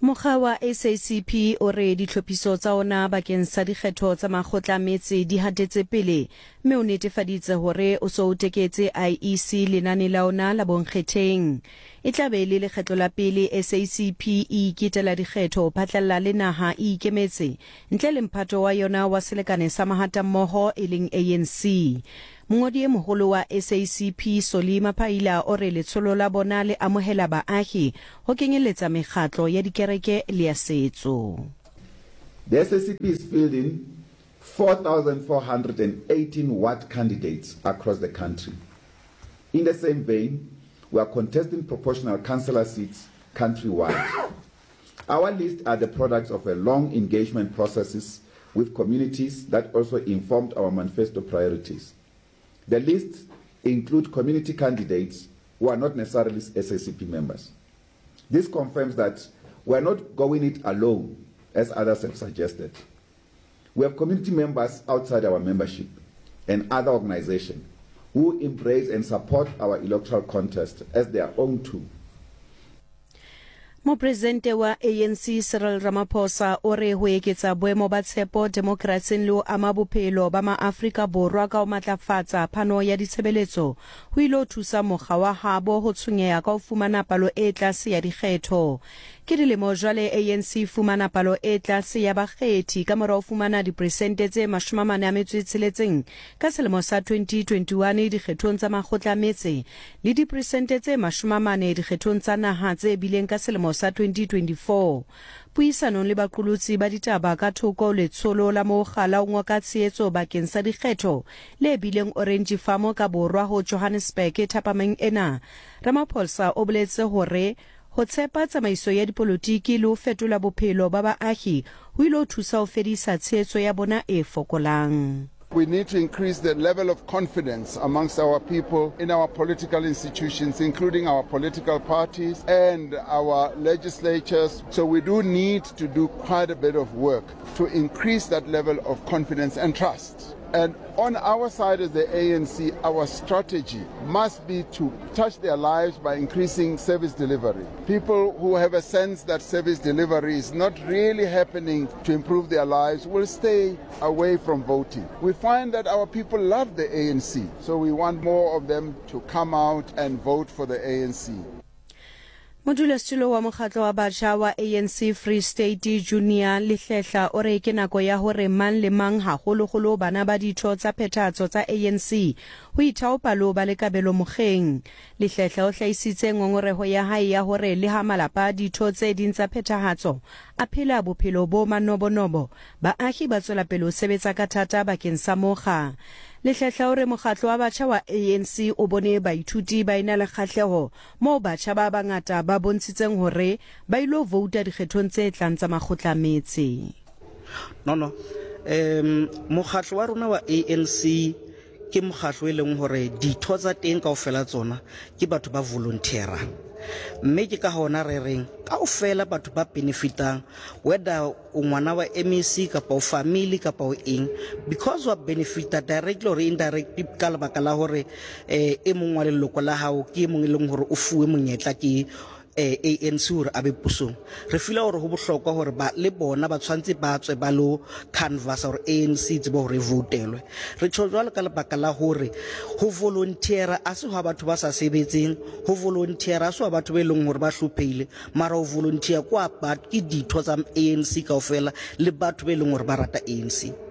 Mokga wa SACP o re ditlhophiso tsa ona bakeng sa dikgetho tsa makgotla a metse di hatetse pele mme o netefaditse hore o so o teketse IEC lenane la ona la bonkgetheng. E tla be le lekgetlo la pele SACP e iketela dikgetho phatlalla le naha e ikemetse ntle le mphato wa yona wa selekane sa mahatammoho e leng ANC. Mongodi e moholo wa SACP Solima Phaila o re letsholo la bona le amohela baahi ho kenyeletsa mekgatlo ya dikereke le ya setso. The SACP is fielding 4,418 ward candidates across the country. In the same vein, we are contesting proportional councillor seats countrywide. Our lists are the products of a long engagement processes with communities that also informed our manifesto priorities. The lists include community candidates who are not necessarily SACP members. This confirms that we are not going it alone, as others have suggested. We have community members outside our membership and other organizations who embrace and support our electoral contest as their own tool. Mopresidente wa ANC Cyril Ramaphosa o re ho eketsa boemo ba tshepo demokrasing le ho ama bophelo ba maAfrika Borwa ka ho matlafatsa phano ya ditshebeletso ho ile ho thusa mokga wa habo ho tshwenyeha ka ho fumana palo e tlase ya dikgetho. Ke dilemo jwale ANC fumana palo e tlase ya bakgethi ka mora ho fumana diperesente tse 46 ka selemo sa 2021 dikgethong tsa makgotla a metse le diperesente tse 40 dikgethong tsa naha tse bileng ka selemo sa 2024. Puisanong le baqolotsi ba ditaba ka thoko letsholo la mogala o ngoka tshehetso bakeng sa dikgetho le bileng Orange Farm ka borwa ho Johannesburg thapameng ena. Ramaphosa o boletse hore ho tshepa tsamaiso ya dipolotiki le ho fetola bophelo ba baahi ho ile ho thusa ho fedisa tshehetso ya bona e fokolang. We need to increase the level of confidence amongst our people in our political institutions, including our political parties and our legislatures. So we do need to do quite a bit of work to increase that level of confidence and trust. And on our side as the ANC, our strategy must be to touch their lives by increasing service delivery. People who have a sense that service delivery is not really happening to improve their lives will stay away from voting. We find that our people love the ANC, so we want more of them to come out and vote for the ANC. Modulasetulo wa mokgatlo wa batjha wa ANC Free State Junior Lehlehla o re ke nako ya hore mang le mang haholoholo bana ba ditho tsa phethahatso tsa ANC ho ithaopa lo ba le kabelo mokgeng. Lehlehla o hlaisitse ngongoreho ya hae ya hore le ha malapa ditho tse ding tsa phethahatso a phela bophelo bo manobonobo baahi ba tswela pele ho sebetsa ka thata bakeng sa mokga. Lehlehla o re mokgatlo wa batjha wa ANC o bone baithuti ba ina le kgahleho moo batjha ba bangata ba bontshitseng hore ba ilo vouta dikgethong tse tlang tsa makgotla a metse. Mokgatlo wa rona wa ANC ke mokgatlo e leng hore ditho tsa teng kaofela tsona ke batho ba volunteera. Mme ke ka hona re reng kaofela batho ba benefitang whether o ngwana wa MEC kapa o family kapa o eng because wa benefita directly or indirectly ka lebaka la hore e mong wa leloko la hao ke mong e leng hore o fuwe monyetla ke ANC hore a be pusong. Re fila hore ho bohlokwa hore ba le bona ba tshwantse ba tswe ba lo canvas hore ANC tsebo hore votelwe. Re tshojwala ka lebaka la hore ho volunteera a se ho batho ba sa sebetseng, ho volunteera a se ho batho ba eleng hore ba hlophile, mara ho volunteer kwa ba ke ditho tsa ANC kaofela le batho ba eleng hore ba rata ANC.